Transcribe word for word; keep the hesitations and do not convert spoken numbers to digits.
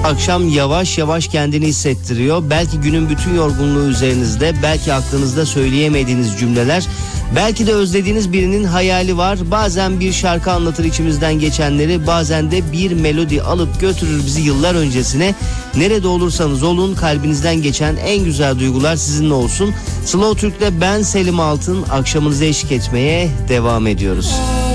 akşam yavaş yavaş kendini hissettiriyor. Belki günün bütün yorgunluğu üzerinizde, belki aklınızda söyleyemediğiniz cümleler, belki de özlediğiniz birinin hayali var. Bazen bir şarkı anlatır içimizden geçenleri, bazen de bir melodi alıp götürür bizi yıllar öncesine. Nerede olursanız olun, kalbinizden geçen en güzel duygular sizinle olsun. Slow Türk'te ben Selim Altın, akşamınıza eşlik etmeye devam ediyoruz.